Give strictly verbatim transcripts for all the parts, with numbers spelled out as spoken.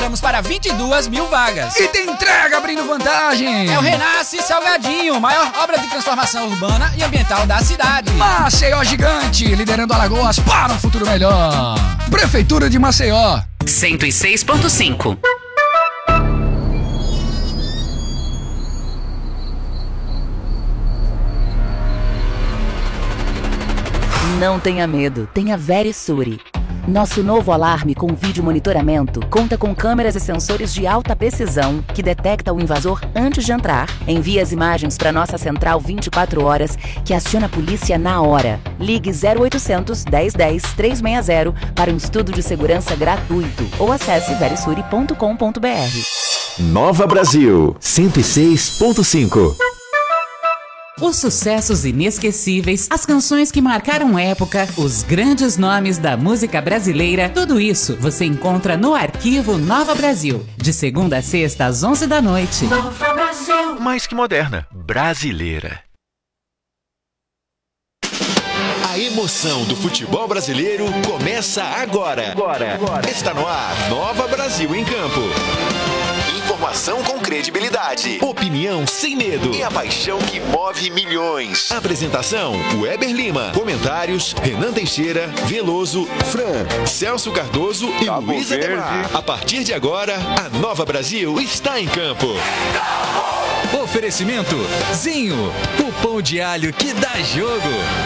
Estamos para vinte e duas mil vagas. E tem entrega abrindo vantagem. É o Renasce Salgadinho, maior obra de transformação urbana e ambiental da cidade. Maceió gigante, liderando Alagoas para um futuro melhor. Prefeitura de Maceió. cento e seis ponto cinco. Não tenha medo, tenha Verisure. Nosso novo alarme com vídeo monitoramento conta com câmeras e sensores de alta precisão que detecta o invasor antes de entrar. Envia as imagens para nossa central vinte e quatro horas, que aciona a polícia na hora. Ligue zero oitocentos, dez dez, trezentos e sessenta para um estudo de segurança gratuito ou acesse verisure ponto com ponto br. Nova Brasil, cento e seis ponto cinco. Os sucessos inesquecíveis, as canções que marcaram época, os grandes nomes da música brasileira, tudo isso você encontra no Arquivo Nova Brasil. De segunda a sexta, às onze da noite. Nova Brasil. Mais que moderna, brasileira. A emoção do futebol brasileiro começa agora. Agora. Agora. Está no ar, Nova Brasil em Campo. Informação com credibilidade, opinião sem medo e a paixão que move milhões. Apresentação, Weber Lima. Comentários, Renan Teixeira, Veloso, Fran, Celso Cardoso e Cabo Luiz Ademar. A partir de agora, a Nova Brasil está em campo. Oferecimento, Zinho, o pão de alho que dá jogo.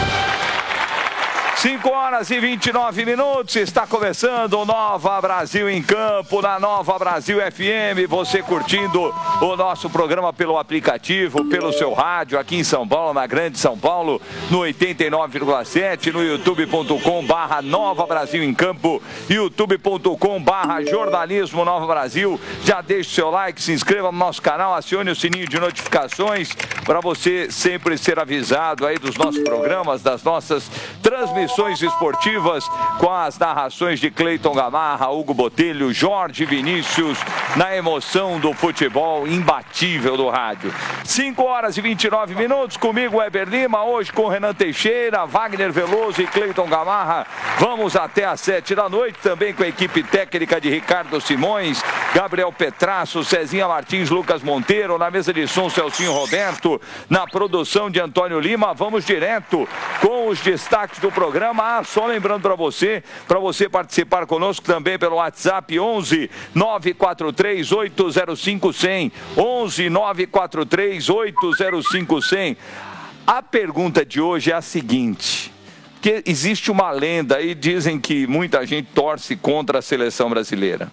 cinco horas e vinte e nove minutos, está começando o Nova Brasil em Campo, na Nova Brasil F M, você curtindo o nosso programa pelo aplicativo, pelo seu rádio, aqui em São Paulo, na Grande São Paulo, no oitenta e nove vírgula sete, no youtube ponto com barra Nova Brasil em Campo, youtube ponto com barra Jornalismo Nova Brasil. Já deixe o seu like, se inscreva no nosso canal, acione o sininho de notificações para você sempre ser avisado aí dos nossos programas, das nossas transmissões esportivas, com as narrações de Cleiton Gamarra, Hugo Botelho, Jorge Vinícius, na emoção do futebol imbatível do rádio. cinco horas e vinte e nove minutos, comigo Weber Lima, hoje com Renan Teixeira, Wagner Veloso e Cleiton Gamarra. Vamos até às sete da noite, também com a equipe técnica de Ricardo Simões, Gabriel Petrasso, Cezinha Martins, Lucas Monteiro, na mesa de som Celcinho Roberto, na produção de Antônio Lima. Vamos direto com os destaques do programa. Ah, só lembrando para você, para você participar conosco também pelo WhatsApp onze nove quatro três oito zero cinco cem, onze nove quatro três oito zero cinco cem. A pergunta de hoje é a seguinte, que existe uma lenda e dizem que muita gente torce contra a seleção brasileira.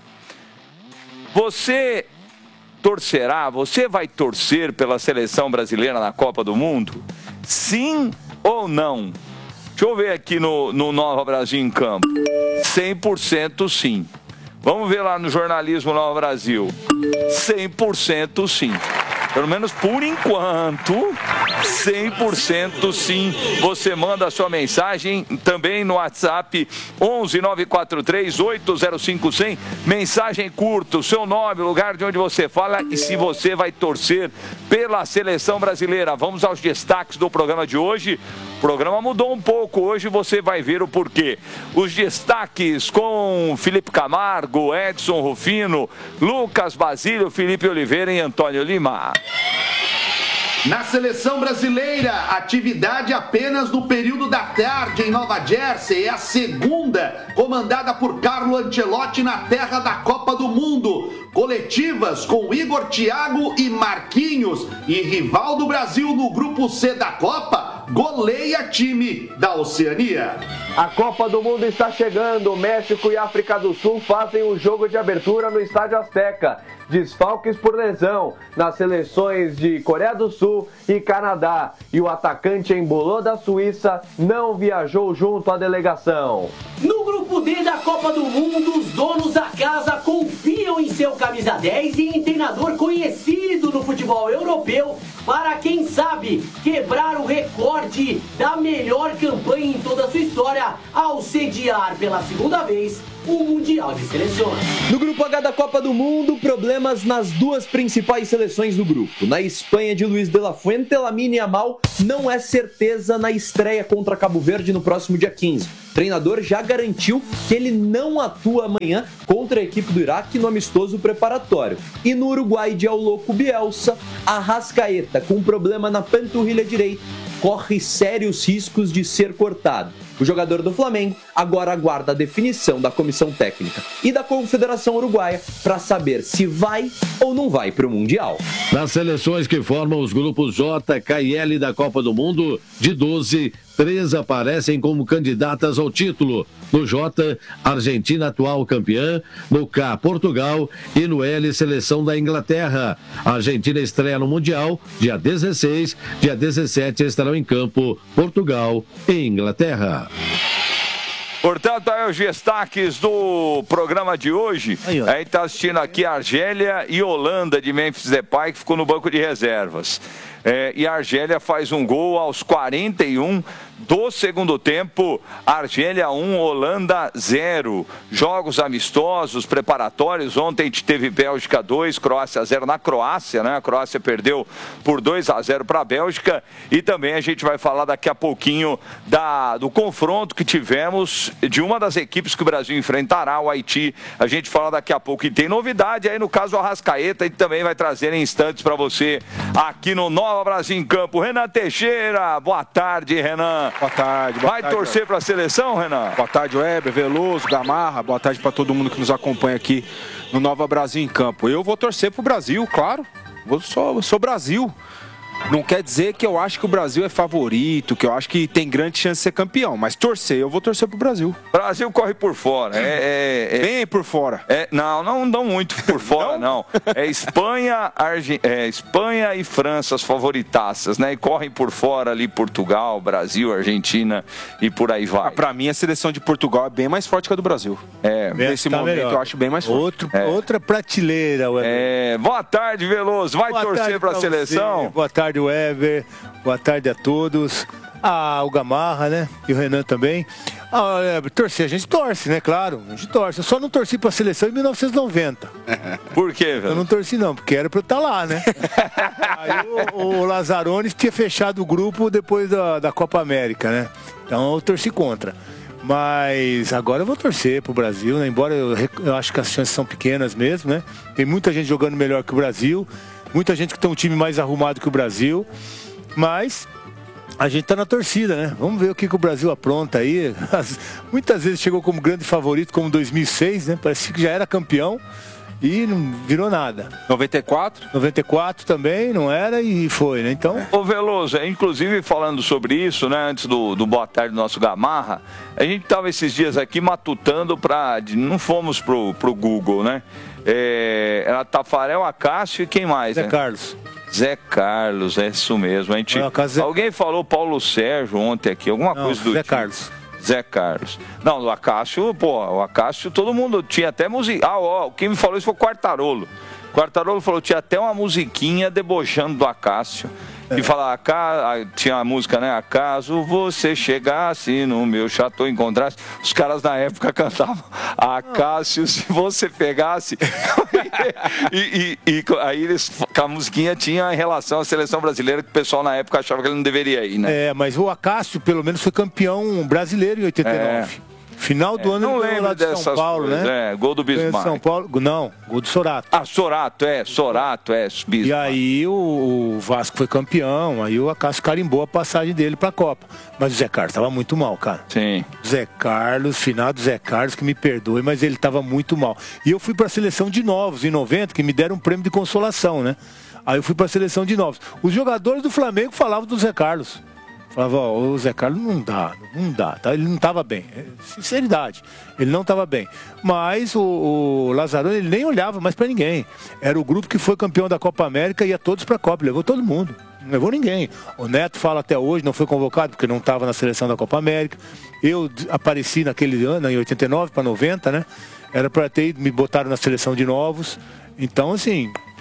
Você torcerá, você vai torcer pela seleção brasileira na Copa do Mundo? Sim ou não? Deixa eu ver aqui no, no Nova Brasil em Campo. cem por cento sim. Vamos ver lá no Jornalismo Nova Brasil. cem por cento sim. Pelo menos por enquanto, cem por cento sim. Você manda a sua mensagem também no WhatsApp onze nove quatro três oito zero cinco cem. Mensagem curta, o seu nome, o lugar de onde você fala e se você vai torcer pela seleção brasileira. Vamos aos destaques do programa de hoje. O programa mudou um pouco, hoje você vai ver o porquê. Os destaques com Felipe Camargo, Edson Rufino, Lucas Basílio, Felipe Oliveira e Antônio Lima. Na seleção brasileira, atividade apenas no período da tarde em Nova Jersey. É a segunda, comandada por Carlo Ancelotti na terra da Copa do Mundo. Coletivas com Igor Thiago e Marquinhos. E rival do Brasil no grupo C da Copa, goleia time da Oceania. A Copa do Mundo está chegando. México e África do Sul fazem o jogo de abertura no Estádio Azteca. Desfalques por lesão nas seleções de Coreia do Sul e Canadá. E o atacante Embolo da Suíça não viajou junto à delegação. No grupo D da Copa do Mundo, os donos da casa confiam em seu camisa dez e em treinador conhecido no futebol futebol europeu para, quem sabe, quebrar o recorde da melhor campanha em toda a sua história ao sediar pela segunda vez o Mundial de Seleções. No grupo H da Copa do Mundo, problemas nas duas principais seleções do grupo. Na Espanha de Luis de la Fuente, Lamine Yamal não é certeza na estreia contra Cabo Verde no próximo dia quinze. O treinador já garantiu que ele não atua amanhã contra a equipe do Iraque no amistoso preparatório. E no Uruguai de El Loco Bielsa, Arrascaeta, com problema na panturrilha direita, corre sérios riscos de ser cortado. O jogador do Flamengo agora aguarda a definição da comissão técnica e da Confederação Uruguaia para saber se vai ou não vai para o Mundial. Nas seleções que formam os grupos J, K e L da Copa do Mundo, de doze, três aparecem como candidatas ao título. No J, Argentina, atual campeã. No K, Portugal. E no L, seleção da Inglaterra. A Argentina estreia no Mundial dia dezesseis. Dia dezessete estarão em campo Portugal e Inglaterra. Portanto, aí os destaques do programa de hoje. Aí, a gente está assistindo aqui a Argélia e Holanda de Memphis Depay, que ficou no banco de reservas. É, e a Argélia faz um gol aos quarenta e um do segundo tempo. Argélia um, Holanda zero. Jogos amistosos, preparatórios. Ontem a gente teve Bélgica dois, Croácia zero na Croácia, né? A Croácia perdeu por dois a zero para a Bélgica. E também a gente vai falar daqui a pouquinho da, do confronto que tivemos de uma das equipes que o Brasil enfrentará, o Haiti. A gente fala daqui a pouco. E tem novidade aí no caso do Arrascaeta, e também vai trazer em instantes para você aqui no Nova Brasil em Campo. Renan Teixeira, boa tarde, Renan. Boa tarde. Boa vai tarde, torcer para a seleção, Renan? Boa tarde, Weber, Veloso, Gamarra. Boa tarde para todo mundo que nos acompanha aqui no Nova Brasil em Campo. Eu vou torcer pro Brasil, claro. Eu sou, sou Brasil. Não quer dizer que eu acho que o Brasil é favorito, que eu acho que tem grande chance de ser campeão, mas torcer, eu vou torcer pro Brasil. Brasil corre por fora. É, é, é, Bem por fora. É, não, não, não muito por fora, não. não. É Espanha, Arge... é Espanha e França as favoritaças, né? E correm por fora ali Portugal, Brasil, Argentina e por aí vai. Ah, pra mim, a seleção de Portugal é bem mais forte que a do Brasil. É, nesse tá momento melhor. Eu acho bem mais forte. Outro, é. Outra prateleira, Weber. É, boa tarde, Veloso. Vai boa torcer pra, pra seleção? Você. Boa tarde, Weber. Boa tarde a todos. Ah, o Gamarra, né? E o Renan também. Ah, Weber, torcer, a gente torce, né? Claro, a gente torce. Eu só não torci pra seleção em mil novecentos e noventa. Por quê, velho? Eu não torci não, porque era pra eu estar lá, né? Aí o, o Lazzaroni tinha fechado o grupo depois da, da Copa América, né? Então eu torci contra. Mas agora eu vou torcer pro Brasil, né? Embora eu, eu acho que as chances são pequenas mesmo, né? Tem muita gente jogando melhor que o Brasil, muita gente que tem um time mais arrumado que o Brasil, mas a gente tá na torcida, né? Vamos ver o que, que o Brasil apronta aí. As, muitas vezes chegou como grande favorito, como dois mil e seis, né? Parecia que já era campeão e não virou nada. noventa e quatro? noventa e quatro também, não era, e foi, né? Então... Ô Veloso, inclusive falando sobre isso, né? Antes do, do Boa Tarde do nosso Gamarra, a gente tava esses dias aqui matutando pra... Não fomos pro, pro Google, né? É, era Tafarel, Acácio e quem mais, Zé né? Carlos. Zé Carlos, é isso mesmo. A gente... Zé... Alguém falou Paulo Sérgio ontem aqui, alguma não, coisa do Zé tipo. Carlos. Zé Carlos. Não, o Acácio, pô, o Acácio, todo mundo tinha até música. Ah, ó, quem me falou isso foi o Quartarolo. O Quartarolo falou que tinha até uma musiquinha debochando do Acácio. É. E falava, tinha a música, né? Acaso você chegasse no meu chateau, encontrasse. Os caras na época cantavam Acácio, se você pegasse. e, e, e aí eles, a musiquinha tinha em relação à seleção brasileira, que o pessoal na época achava que ele não deveria ir, né? É, mas o Acácio pelo menos foi campeão brasileiro em oitenta e nove. É. Final do é, ano não ele lembro lá de São Paulo, coisas, né? É, gol do Bismarck. São Paulo, não, gol do Sorato. Ah, Sorato, é, Sorato, é, Bismarck. E aí o, o Vasco foi campeão, aí o Acácio carimbou a passagem dele pra Copa. Mas o Zé Carlos tava muito mal, cara. Sim. Zé Carlos, final do Zé Carlos, que me perdoe, mas ele tava muito mal. E eu fui pra seleção de novos em noventa, que me deram um prêmio de consolação, né? Aí eu fui pra seleção de novos. Os jogadores do Flamengo falavam do Zé Carlos. Falava, ó, o Zé Carlos não dá, não dá, tá? Ele não estava bem, sinceridade, ele não estava bem. Mas o, o Lazzaroni, ele nem olhava mais para ninguém. Era o grupo que foi campeão da Copa América e ia todos para a Copa, levou todo mundo, não levou ninguém. O Neto fala até hoje, não foi convocado porque não estava na seleção da Copa América. Eu apareci naquele ano, em oitenta e nove para noventa, né? Era para ter ido, me botaram na seleção de novos. Então, assim...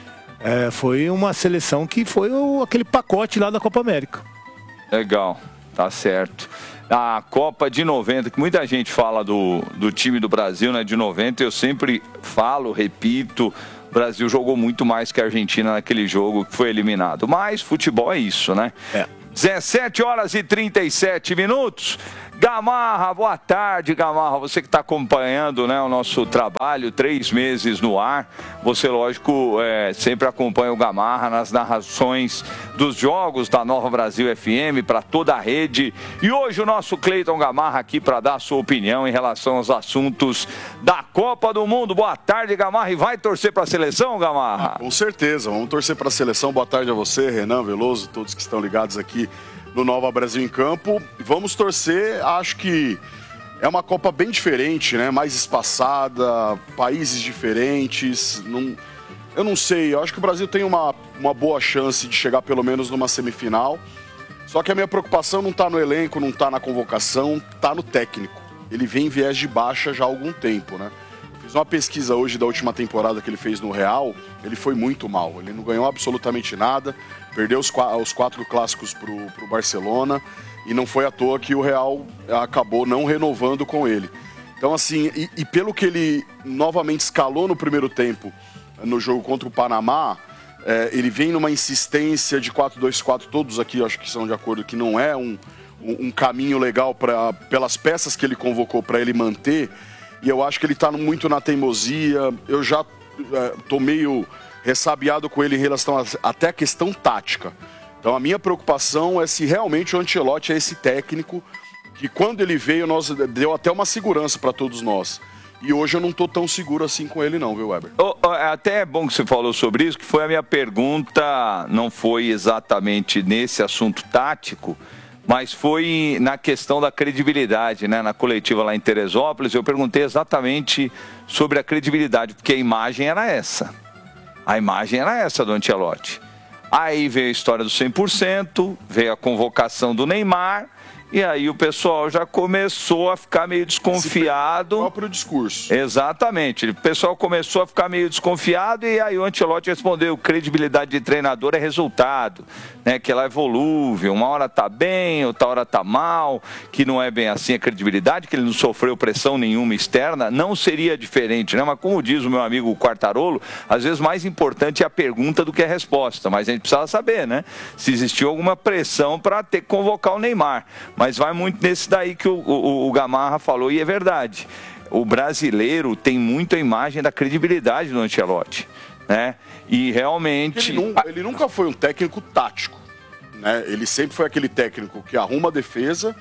É, foi uma seleção que foi o, aquele pacote lá da Copa América. Legal, tá certo. A Copa de noventa, que muita gente fala do, do time do Brasil, né, de noventa, eu sempre falo, repito, o Brasil jogou muito mais que a Argentina naquele jogo que foi eliminado. Mas futebol é isso, né? É. dezessete horas e trinta e sete minutos. Gamarra, boa tarde, Gamarra. Você que está acompanhando, né, o nosso trabalho, três meses no ar. Você, lógico, é, sempre acompanha o Gamarra nas narrações dos jogos da Nova Brasil F M para toda a rede. E hoje o nosso Cleiton Gamarra aqui para dar a sua opinião em relação aos assuntos da Copa do Mundo. Boa tarde, Gamarra. E vai torcer para a seleção, Gamarra? Ah, com certeza, vamos torcer para a seleção. Boa tarde a você, Renan Veloso, todos que estão ligados aqui no Nova Brasil em Campo. Vamos torcer, acho que é uma Copa bem diferente, né? Mais espaçada, países diferentes. Não, eu não sei, eu acho que o Brasil tem uma, uma boa chance de chegar pelo menos numa semifinal. Só que a minha preocupação não está no elenco, não está na convocação, está no técnico. Ele vem em viés de baixa já há algum tempo, né? Fiz uma pesquisa hoje da última temporada que ele fez no Real, ele foi muito mal, ele não ganhou absolutamente nada, perdeu os, os quatro clássicos pro, pro Barcelona e não foi à toa que o Real acabou não renovando com ele. Então assim, e, e pelo que ele novamente escalou no primeiro tempo no jogo contra o Panamá, é, ele vem numa insistência de quatro dois quatro, todos aqui acho que são de acordo que não é um, um, um caminho legal pra, pelas peças que ele convocou para ele manter. E eu acho que ele está muito na teimosia. Eu já estou é, meio ressabiado com ele em relação a, até a questão tática. Então a minha preocupação é se realmente o Ancelotti é esse técnico que quando ele veio nós, deu até uma segurança para todos nós. E hoje eu não estou tão seguro assim com ele não, viu, Weber? Oh, oh, até é bom que você falou sobre isso, que foi a minha pergunta, não foi exatamente nesse assunto tático, mas foi na questão da credibilidade, né? Na coletiva lá em Teresópolis, eu perguntei exatamente sobre a credibilidade, porque a imagem era essa. A imagem era essa do Ancelotti. Aí veio a história do cem por cento, veio a convocação do Neymar, e aí o pessoal já começou a ficar meio desconfiado. O próprio discurso. Exatamente. O pessoal começou a ficar meio desconfiado e aí o Ancelotti respondeu: credibilidade de treinador é resultado, né? Que ela é volúvel, uma hora tá bem, outra hora tá mal, que não é bem assim a credibilidade, que ele não sofreu pressão nenhuma externa, não seria diferente, né? Mas como diz o meu amigo Quartarolo, às vezes mais importante é a pergunta do que a resposta, mas a gente precisa saber, né? Se existiu alguma pressão para ter que convocar o Neymar. Mas vai muito nesse daí que o, o, o Gamarra falou, e é verdade. O brasileiro tem muito a imagem da credibilidade do Ancelotti, né? E realmente... Ele, nunca, ele nunca foi um técnico tático, né? Ele sempre foi aquele técnico que arruma a defesa,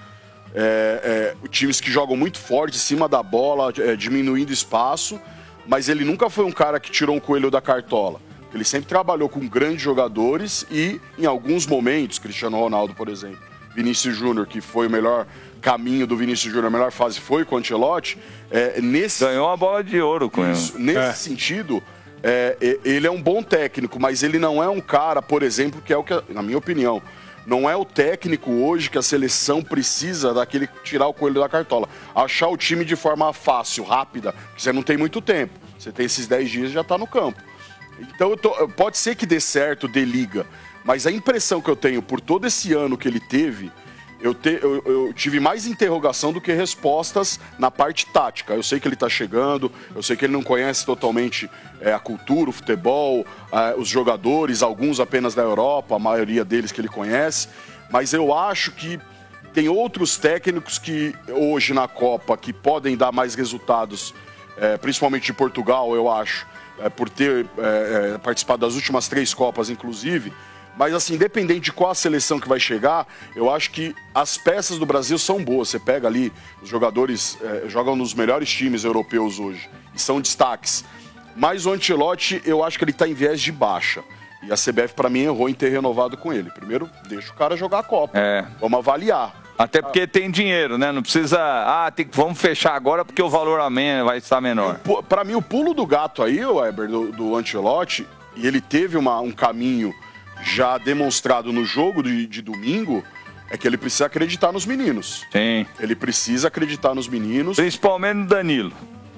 é, é, times que jogam muito forte, em cima da bola, é, diminuindo espaço, mas ele nunca foi um cara que tirou um coelho da cartola. Ele sempre trabalhou com grandes jogadores e, em alguns momentos, Cristiano Ronaldo, por exemplo, Vinícius Júnior, que foi o melhor caminho do Vinícius Júnior, a melhor fase foi com o Ancelotti. É, nesse, Ganhou a bola de ouro com isso, ele. Nesse é. sentido, é, ele é um bom técnico, mas ele não é um cara, por exemplo, que é o que, na minha opinião, não é o técnico hoje que a seleção precisa daquele tirar o coelho da cartola. Achar o time de forma fácil, rápida, porque você não tem muito tempo. Você tem esses dez dias e já está no campo. Então, eu tô, pode ser que dê certo, dê liga. Mas a impressão que eu tenho por todo esse ano que ele teve, eu, te, eu, eu tive mais interrogação do que respostas na parte tática. Eu sei que ele está chegando, eu sei que ele não conhece totalmente é, a cultura, o futebol, é, os jogadores, alguns apenas da Europa, a maioria deles que ele conhece. Mas eu acho que tem outros técnicos que hoje na Copa que podem dar mais resultados, é, principalmente de Portugal, eu acho, é, por ter é, participado das últimas três Copas, inclusive. Mas assim, independente de qual a seleção que vai chegar, eu acho que as peças do Brasil são boas. Você pega ali, os jogadores é, jogam nos melhores times europeus hoje e são destaques. Mas o Ancelotti, eu acho que ele está em viés de baixa. E a C B F, para mim, errou em ter renovado com ele. Primeiro, deixa o cara jogar a Copa. É. Vamos avaliar. Até porque tem dinheiro, né? Não precisa... Ah, tem... vamos fechar agora porque o valor vai estar menor. Para mim, o pulo do gato aí, o Weber, do, do Ancelotti, e ele teve uma, um caminho já demonstrado no jogo de, de domingo, é que ele precisa acreditar nos meninos. Sim. Ele precisa acreditar nos meninos. Principalmente no Danilo.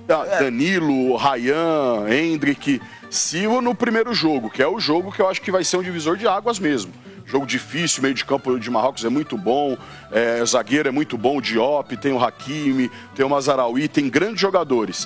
Danilo, Ryan, Hendrick, Silva no primeiro jogo, que é o jogo que eu acho que vai ser um divisor de águas mesmo. Jogo difícil, meio de campo de Marrocos é muito bom, é, o zagueiro é muito bom, o Diop, tem o Hakimi, tem o Mazaraoui, tem grandes jogadores.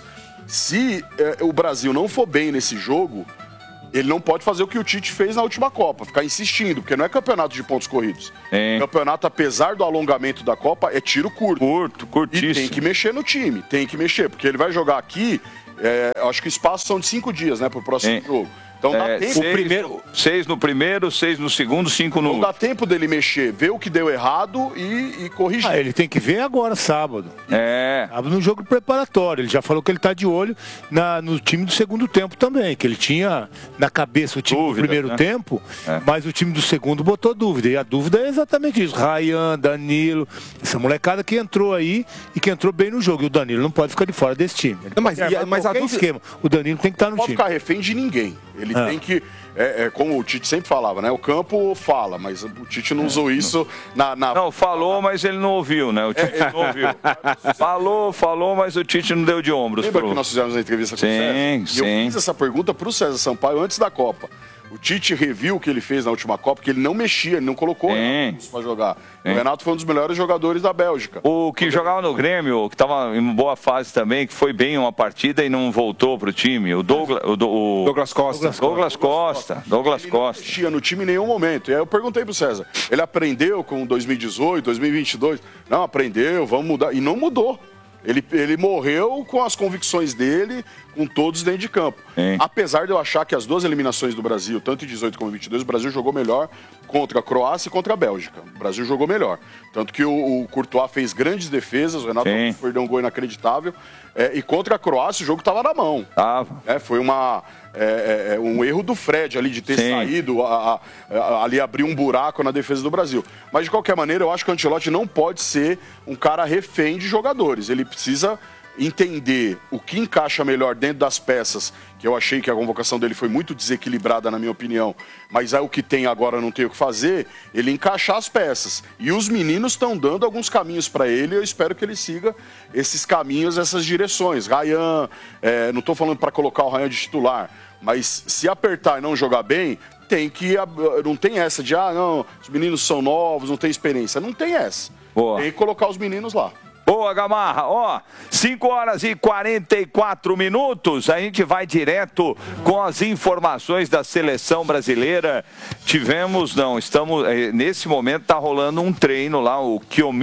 Se é, o Brasil não for bem nesse jogo, ele não pode fazer o que o Tite fez na última Copa, ficar insistindo, porque não é campeonato de pontos corridos. É. Campeonato, apesar do alongamento da Copa, é tiro curto. Curto, curtíssimo. E tem que mexer no time, tem que mexer, porque ele vai jogar aqui, é, acho que o espaço são de cinco dias, né, pro próximo é. jogo. Então dá é, tempo. Seis, o primeiro... seis no primeiro, seis no segundo, cinco no... Não dá tempo dele mexer, ver o que deu errado e, e corrigir. Ah, ele tem que ver agora, sábado. É. Sábado no jogo preparatório. Ele já falou que ele tá de olho na, no time do segundo tempo também, que ele tinha na cabeça o time dúvida, do primeiro né? tempo, é. mas o time do segundo botou dúvida. E a dúvida é exatamente isso. Ryan, Danilo, essa molecada que entrou aí e que entrou bem no jogo. E o Danilo não pode ficar de fora desse time. Ele não, mas e, mas a dúvida... esquema. O Danilo tem que estar no não time. Não pode ficar refém de ninguém. Ele ah. tem que, é, é, como o Tite sempre falava, né? O campo fala, mas o Tite não usou isso na... na... Não, falou, mas ele não ouviu, né? O Tite é, não ouviu. Falou, falou, mas o Tite não deu de ombros. Lembra pro... que nós fizemos a entrevista com sim, o César? Sim, E eu fiz essa pergunta pro César Sampaio antes da Copa. O Tite reviu o que ele fez na última Copa, que ele não mexia, ele não colocou para jogar. Sim. O Renato foi um dos melhores jogadores da Bélgica. O que jogava no Grêmio, que estava em boa fase também, que foi bem em uma partida e não voltou pro time. O Douglas, o, o... Douglas Costa. Douglas, Douglas Costa. Douglas ele Costa. Não mexia no time em nenhum momento. E aí eu perguntei pro César, ele aprendeu com dois mil e dezoito, dois mil e vinte e dois? Não, aprendeu, vamos mudar. E não mudou. Ele, ele morreu com as convicções dele, com todos dentro de campo. Sim. Apesar de eu achar que as duas eliminações do Brasil, tanto em dezoito como em vinte e dois, o Brasil jogou melhor contra a Croácia e contra a Bélgica. O Brasil jogou melhor. Tanto que o, o Courtois fez grandes defesas, o Renato perdeu um gol inacreditável. É, e contra a Croácia o jogo estava na mão. Tava. É, foi uma, é, é, um erro do Fred ali de ter Sim. saído, a, a, a, ali abrir um buraco na defesa do Brasil. Mas de qualquer maneira, eu acho que o Ancelotti não pode ser um cara refém de jogadores. Ele precisa entender o que encaixa melhor dentro das peças, que eu achei que a convocação dele foi muito desequilibrada, na minha opinião, mas é o que tem agora, não tem o que fazer, ele encaixar as peças. E os meninos estão dando alguns caminhos para ele, e eu espero que ele siga esses caminhos, essas direções. Ryan, é, não estou falando para colocar o Ryan de titular, mas se apertar e não jogar bem, tem que, não tem essa de, ah, não, os meninos são novos, não tem experiência. Não tem essa. Boa. Tem que colocar os meninos lá. Boa, Gamarra. Ó, cinco horas e quarenta e quatro minutos. A gente vai direto com as informações da seleção brasileira. Tivemos, não, estamos, nesse momento está rolando um treino lá, o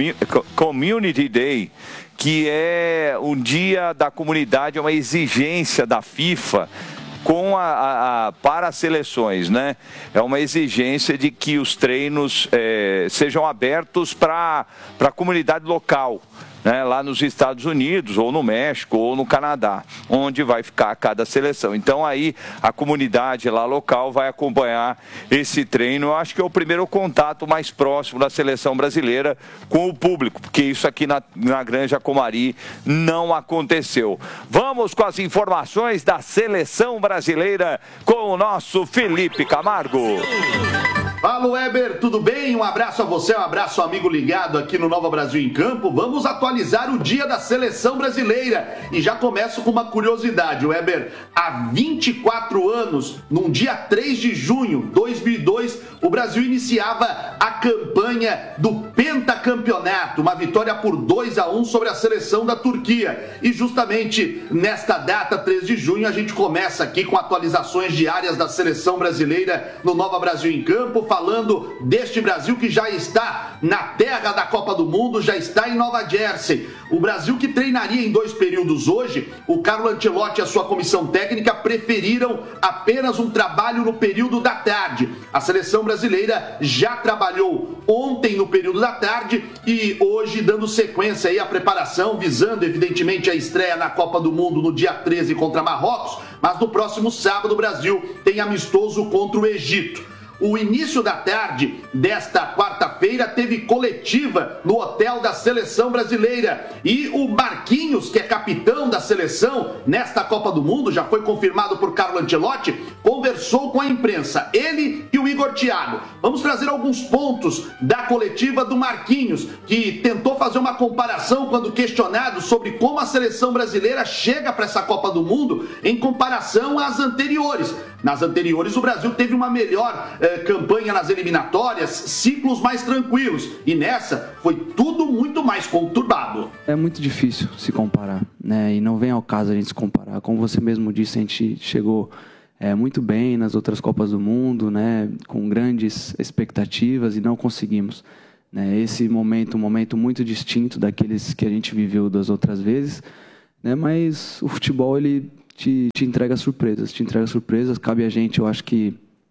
Community Day, que é um dia da comunidade, é uma exigência da FIFA com a, a, a, para as seleções, né? É uma exigência de que os treinos é, sejam abertos para a comunidade local, né? Lá nos Estados Unidos, ou no México, ou no Canadá, onde vai ficar cada seleção. Então aí a comunidade lá local vai acompanhar esse treino. Eu acho que é o primeiro contato mais próximo da seleção brasileira com o público, porque isso aqui na, na Granja Comari não aconteceu. Vamos com as informações da seleção brasileira com o nosso Felipe Camargo. Fala, Weber, tudo bem? Um abraço a você, um abraço amigo ligado aqui no Nova Brasil em Campo. Vamos atualizar o dia da seleção brasileira. E já começo com uma curiosidade, Weber. Há vinte e quatro anos, num dia três de junho de dois mil e dois, o Brasil iniciava a campanha do pentacampeonato, uma vitória por dois a um sobre a seleção da Turquia. E justamente nesta data, três de junho, a gente começa aqui com atualizações diárias da seleção brasileira no Nova Brasil em Campo, falando deste Brasil que já está na terra da Copa do Mundo, já está em Nova Jersey. O Brasil que treinaria em dois períodos hoje, o Carlo Ancelotti e a sua comissão técnica preferiram apenas um trabalho no período da tarde. A seleção brasileira já trabalhou ontem no período da tarde e hoje dando sequência aí à preparação, visando evidentemente a estreia na Copa do Mundo no dia treze contra Marrocos, mas no próximo sábado o Brasil tem amistoso contra o Egito. O início da tarde desta quarta-feira teve coletiva no hotel da seleção brasileira e o Marquinhos, que é capitão da seleção nesta Copa do Mundo, já foi confirmado por Carlo Ancelotti, conversou com a imprensa, ele e o Igor Thiago. Vamos trazer alguns pontos da coletiva do Marquinhos, que tentou fazer uma comparação quando questionado sobre como a seleção brasileira chega para essa Copa do Mundo em comparação às anteriores. Nas anteriores, o Brasil teve uma melhor eh, campanha nas eliminatórias, ciclos mais tranquilos. E nessa, foi tudo muito mais conturbado. É muito difícil se comparar, né? E não vem ao caso a gente se comparar. Como você mesmo disse, a gente chegou é, muito bem nas outras Copas do Mundo, né? Com grandes expectativas e não conseguimos. Né? Esse momento, um momento muito distinto daqueles que a gente viveu das outras vezes, né? Mas o futebol, ele te, te entrega surpresas, te entrega surpresas. Cabe a gente, eu acho que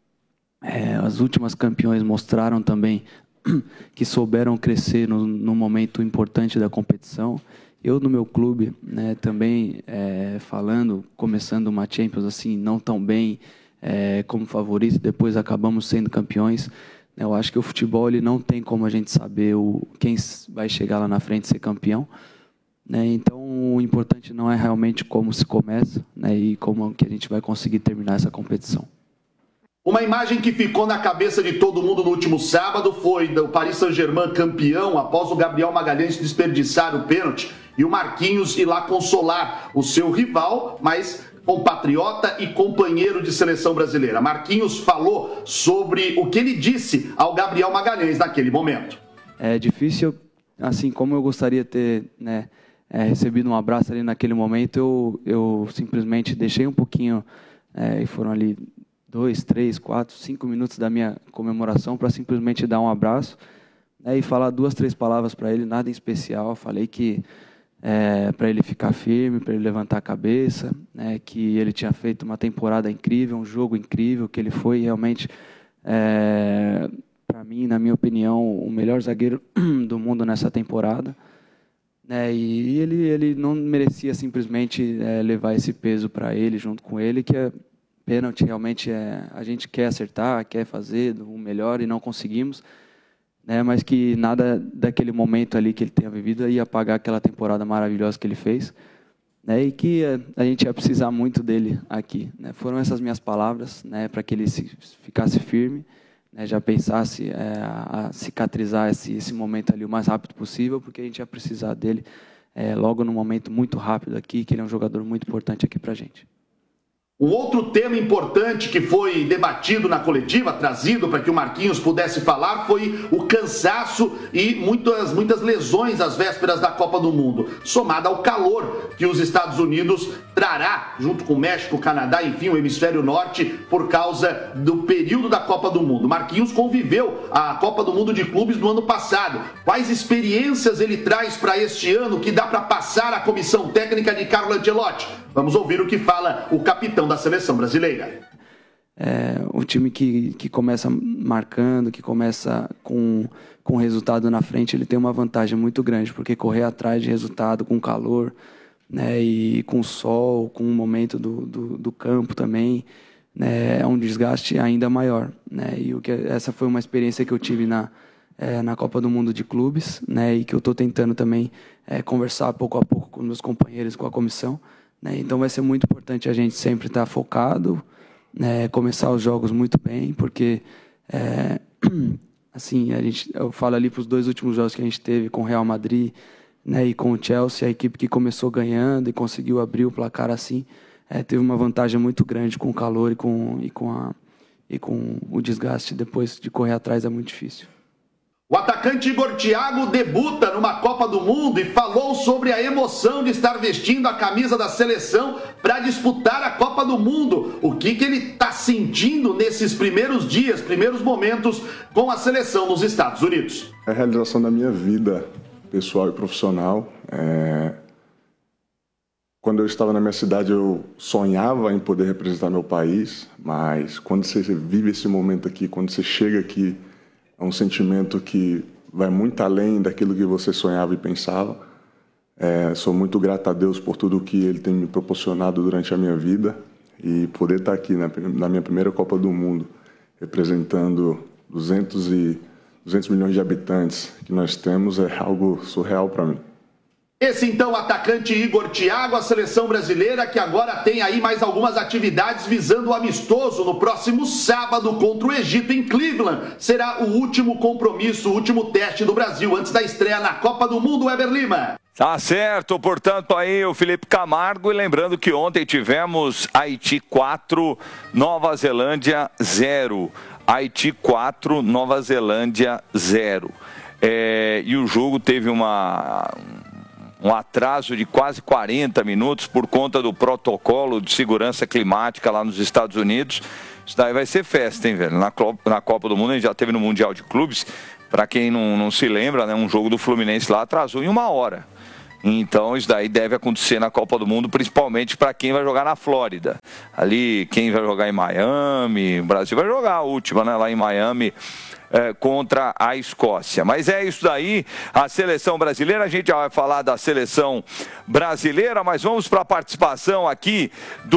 é, as últimas campeões mostraram também que souberam crescer no, no momento importante da competição. Eu, no meu clube, né, também é, falando, começando uma Champions assim, não tão bem é, como favorito, depois acabamos sendo campeões. Eu acho que o futebol, ele não tem como a gente saber o, quem vai chegar lá na frente e ser campeão. Né? Então, o importante não é realmente como se começa, né, e como que a gente vai conseguir terminar essa competição. Uma imagem que ficou na cabeça de todo mundo no último sábado foi do Paris Saint-Germain campeão após o Gabriel Magalhães desperdiçar o pênalti e o Marquinhos ir lá consolar o seu rival, mas compatriota e companheiro de seleção brasileira. Marquinhos falou sobre o que ele disse ao Gabriel Magalhães naquele momento. É difícil, assim como eu gostaria de ter, né, é, recebido um abraço ali naquele momento, eu, eu simplesmente deixei um pouquinho, é, e foram ali dois, três, quatro, cinco minutos da minha comemoração para simplesmente dar um abraço, né, e falar duas, três palavras para ele, nada em especial. Falei que é, para ele ficar firme, para ele levantar a cabeça, né, que ele tinha feito uma temporada incrível, um jogo incrível, que ele foi realmente, é, para mim, na minha opinião, o melhor zagueiro do mundo nessa temporada. Né, e ele, ele não merecia simplesmente é, levar esse peso para ele, junto com ele, que é pênalti realmente é, a gente quer acertar, quer fazer o melhor e não conseguimos, né, mas que nada daquele momento ali que ele tenha vivido ia apagar aquela temporada maravilhosa que ele fez, né, e que a, a gente ia precisar muito dele aqui. Né. Foram essas minhas palavras, né, para que ele se, ficasse firme, né, já pensasse é, a, a cicatrizar esse, esse momento ali o mais rápido possível, porque a gente ia precisar dele é, logo num momento muito rápido aqui, que ele é um jogador muito importante aqui para a gente. Um outro tema importante que foi debatido na coletiva, trazido para que o Marquinhos pudesse falar, foi o cansaço e muitas, muitas lesões às vésperas da Copa do Mundo, somada ao calor que os Estados Unidos trará, junto com o México, o Canadá, enfim, o hemisfério norte, por causa do período da Copa do Mundo. Marquinhos conviveu a Copa do Mundo de Clubes do ano passado. Quais experiências ele traz para este ano que dá para passar à comissão técnica de Carlo Ancelotti? Vamos ouvir o que fala o capitão da seleção brasileira. É um time que, que começa marcando, que começa com, com resultado na frente, ele tem uma vantagem muito grande, porque correr atrás de resultado com calor, né, e com sol, com o momento do, do, do campo também, né, é um desgaste ainda maior. Né, e o que, essa foi uma experiência que eu tive na, é, na Copa do Mundo de Clubes, né, e que eu estou tentando também é, conversar pouco a pouco com meus companheiros, com a comissão. Então vai ser muito importante a gente sempre estar focado, né, começar os jogos muito bem, porque é, assim, a gente, eu falo ali para os dois últimos jogos que a gente teve com o Real Madrid, né, e com o Chelsea, a equipe que começou ganhando e conseguiu abrir o placar assim, é, teve uma vantagem muito grande com o calor e com, e, com a, e com o desgaste depois de correr atrás, é muito difícil. O atacante Igor Thiago debuta numa Copa do Mundo e falou sobre a emoção de estar vestindo a camisa da seleção para disputar a Copa do Mundo. O que, que ele está sentindo nesses primeiros dias, primeiros momentos com a seleção nos Estados Unidos? É a realização da minha vida pessoal e profissional. É... Quando eu estava na minha cidade, eu sonhava em poder representar meu país, mas quando você vive esse momento aqui, quando você chega aqui, é um sentimento que vai muito além daquilo que você sonhava e pensava. É, sou muito grato a Deus por tudo que Ele tem me proporcionado durante a minha vida e poder estar aqui na, na minha primeira Copa do Mundo, representando duzentos milhões de habitantes que nós temos, é algo surreal para mim. Esse então, o atacante Igor Thiago, a seleção brasileira que agora tem aí mais algumas atividades visando o amistoso no próximo sábado contra o Egito em Cleveland. Será o último compromisso, o último teste do Brasil antes da estreia na Copa do Mundo, Weber Lima. Tá certo, portanto aí o Felipe Camargo, e lembrando que ontem tivemos Haiti quatro, Nova Zelândia zero. Haiti quatro, Nova Zelândia zero. É, e o jogo teve uma... um atraso de quase quarenta minutos por conta do protocolo de segurança climática lá nos Estados Unidos. Isso daí vai ser festa, hein, velho? Na, na Copa do Mundo, a gente já teve no Mundial de Clubes. Para quem não, não se lembra, né, um jogo do Fluminense lá atrasou em uma hora. Então isso daí deve acontecer na Copa do Mundo, principalmente para quem vai jogar na Flórida. Ali, quem vai jogar em Miami, o Brasil vai jogar a última, né, lá em Miami, é, contra a Escócia. Mas é isso daí, a seleção brasileira. A gente já vai falar da seleção brasileira, mas vamos para a participação aqui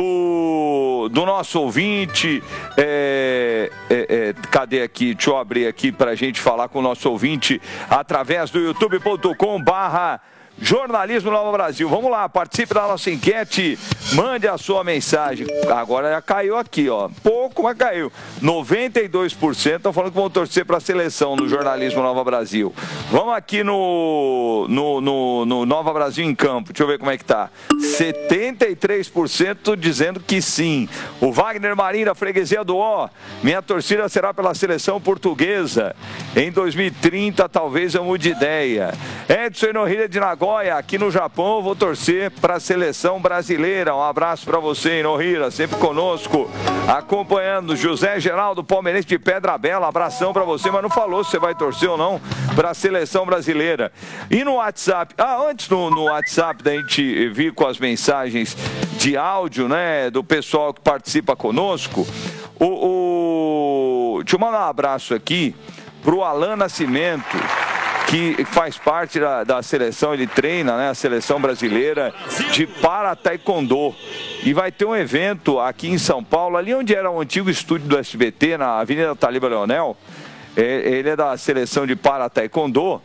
do, do nosso ouvinte. É, é, é, cadê aqui? Deixa eu abrir aqui para a gente falar com o nosso ouvinte através do youtube ponto com barra Jornalismo Nova Brasil. Vamos lá, participe da nossa enquete, mande a sua mensagem. Agora já caiu aqui, ó. Pouco, mas caiu. noventa e dois por cento estão falando que vão torcer para a seleção no Jornalismo Nova Brasil. Vamos aqui no, no, no, no Nova Brasil em Campo. Deixa eu ver como é que tá. setenta e três por cento dizendo que sim. O Wagner Marinho da Freguesia do Ó. Minha torcida será pela seleção portuguesa. Em dois mil e trinta, talvez eu mude de ideia. Edson Inohira de Nagoya. Aqui no Japão, eu vou torcer para a seleção brasileira. Um abraço para você, Inohira, sempre conosco, acompanhando. José Geraldo, palmeirense de Pedra Bela, abração para você, mas não falou se você vai torcer ou não para a seleção brasileira. E no WhatsApp, ah, antes no, no WhatsApp da gente vir com as mensagens de áudio, né, do pessoal que participa conosco, o, o... deixa eu mandar um abraço aqui pro Alan Nascimento, que faz parte da, da seleção, ele treina, né, a seleção brasileira de para taekwondo. E vai ter um evento aqui em São Paulo, ali onde era o antigo estúdio do S B T, na Avenida Taliba Leonel. Ele é da seleção de para taekwondo.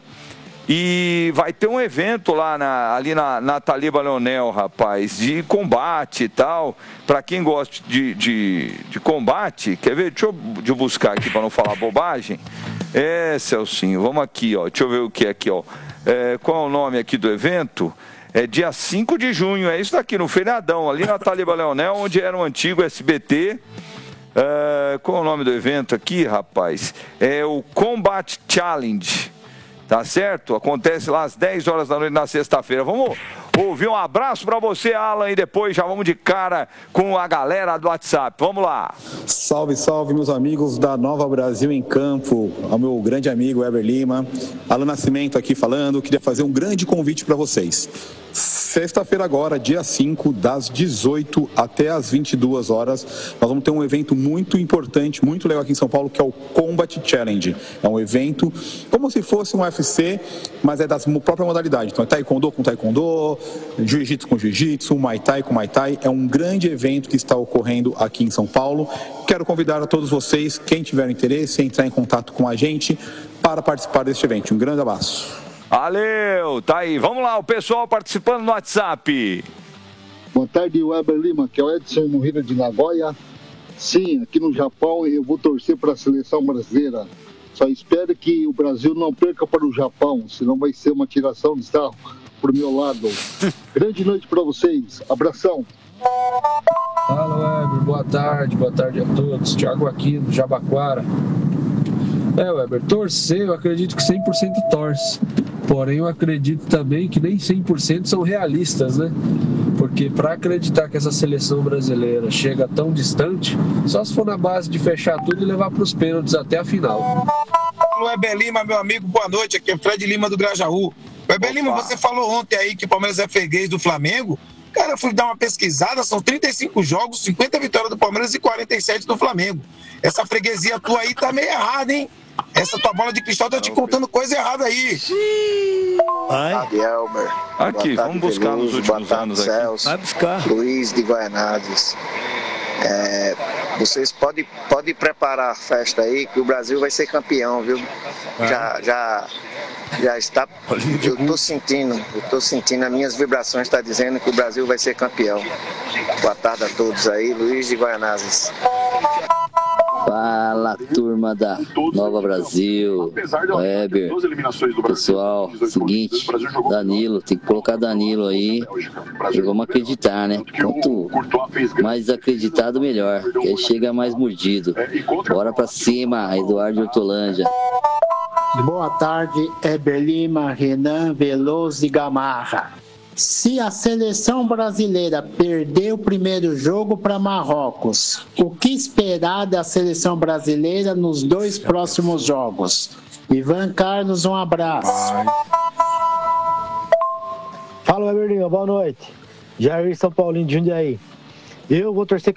E vai ter um evento lá na, ali na, na Taliba Leonel, rapaz, de combate e tal. Para quem gosta de, de, de combate, quer ver? Deixa eu, deixa eu buscar aqui para não falar bobagem. É, Celcinho, vamos aqui, ó. Deixa eu ver o que é aqui, ó. É, qual é o nome aqui do evento? É dia cinco de junho, é isso daqui, no feriadão, ali na Taliba Leonel, onde era o antigo S B T. É, qual é o nome do evento aqui, rapaz? É o Combat Challenge. Tá certo? Acontece lá às dez horas da noite na sexta-feira. Vamos ouvir um abraço pra você, Alan, e depois já vamos de cara com a galera do WhatsApp. Vamos lá. Salve, salve, meus amigos da Nova Brasil em Campo. Ao meu grande amigo Weber Lima. Alan Nascimento aqui falando. Queria fazer um grande convite para vocês. Sexta-feira agora, dia cinco, das dezoito até as vinte e duas horas, nós vamos ter um evento muito importante, muito legal aqui em São Paulo, que é o Combat Challenge. É um evento como se fosse um U F C, mas é da própria modalidade. Então é taekwondo com taekwondo, jiu-jitsu com jiu-jitsu, muay thai com muay thai. É um grande evento que está ocorrendo aqui em São Paulo. Quero convidar a todos vocês, quem tiver interesse, a entrar em contato com a gente para participar deste evento. Um grande abraço. Valeu, tá aí. Vamos lá, o pessoal participando no WhatsApp. Boa tarde, Weber Lima, que é o Edson Inohira de Nagoya. Sim, aqui no Japão eu vou torcer para a seleção brasileira. Só espero que o Brasil não perca para o Japão, senão vai ser uma tiração de sarro pro meu lado. Grande noite para vocês. Abração. Fala, Weber. Boa tarde, boa tarde a todos. Thiago aqui do Jabaquara. É, Weber, torcer, eu acredito que cem por cento torce. Porém, eu acredito também que nem cem por cento são realistas, né? Porque para acreditar que essa seleção brasileira chega tão distante, só se for na base de fechar tudo e levar para os pênaltis até a final. Weber Lima, meu amigo, boa noite. Aqui é Fred Lima do Grajaú. Weber Lima, você falou ontem aí que o Palmeiras é freguês do Flamengo. Cara, eu fui dar uma pesquisada, são trinta e cinco jogos, cinquenta vitórias do Palmeiras e quarenta e sete do Flamengo. Essa freguesia tua aí tá meio errada, hein? Essa tua bola de cristal tá te contando coisa errada aí. Tarde, Elber. Aqui, tarde, vamos buscar Veloso, nos últimos anos aqui. Celso, Vai buscar. Luiz de Guaianazes. É, vocês podem pode preparar a festa aí, que o Brasil vai ser campeão, viu? Já, já já está. Eu estou sentindo, eu estou sentindo, as minhas vibrações estão dizendo que o Brasil vai ser campeão. Boa tarde a todos aí, Luiz de Guaianazes. Fala, turma da Nova Brasil, Weber, pessoal, seguinte, Danilo, tem que colocar Danilo aí e vamos acreditar, né? Quanto mais acreditado, melhor, que aí chega mais mordido. Bora pra cima, Eduardo de Hortolândia. Boa tarde, Heber Lima, Renan Veloso e Gamarra. Se a seleção brasileira perder o primeiro jogo para Marrocos, o que esperar da seleção brasileira nos dois próximos jogos? Ivan Carlos, um abraço. Fala, Weber Lima, boa noite. Jair São Paulinho de Jundiaí. Eu vou torcer